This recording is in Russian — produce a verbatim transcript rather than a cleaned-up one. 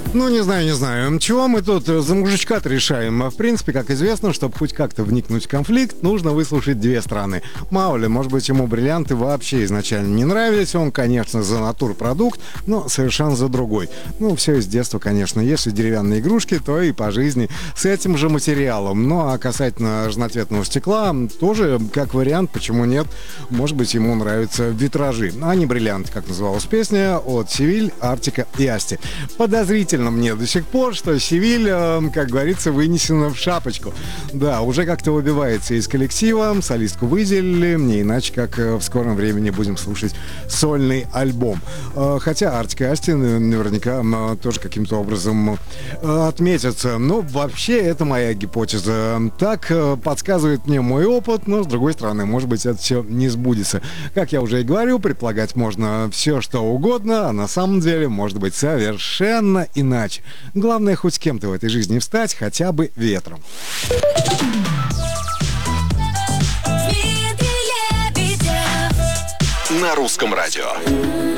Ну, не знаю, не знаю. Чего мы тут за мужичка-то решаем? В принципе, как известно, чтобы хоть как-то вникнуть в конфликт, нужно выслушать две стороны. Мало ли, может быть, ему бриллианты вообще изначально не нравились. Он, конечно, за натурпродукт, но совершенно за другой. Ну, все из детства, конечно. Если деревянные игрушки, то и по жизни с этим же материалом. Ну, а касательно разноцветного стекла, тоже как вариант, почему нет? Может быть, ему нравятся витражи, а не бриллианты, как называлась песня от Севиль, Артика и Асти. Подозрительно мне до сих пор, что Севиль, как говорится, вынесена в шапочку. Да, уже как-то выбивается из коллектива, солистку выделили, не иначе, как в скором времени будем слушать сольный альбом. Хотя Артика и Асти наверняка тоже каким-то образом отметятся. Но вообще это моя гипотеза. Так подсказывает мне мой опыт, но с другой стороны, может быть, это все не сбудется. Как я уже и говорю, предполагать можно все, что угодно, а на самом деле может быть совершенно иначе. Иначе. Главное, хоть с кем-то в этой жизни встать, хотя бы ветром. На русском радио.